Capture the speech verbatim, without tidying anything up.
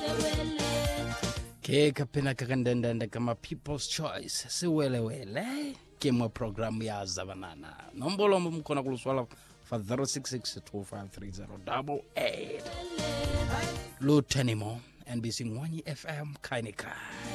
Ke kapena kakandenda kama People's Choice siwelewele ke mo program ya Zabanana nombolo mkhona kuluswala for zero six six two five three zero eight eight Lutenimo N B C Ngwani F M Kainika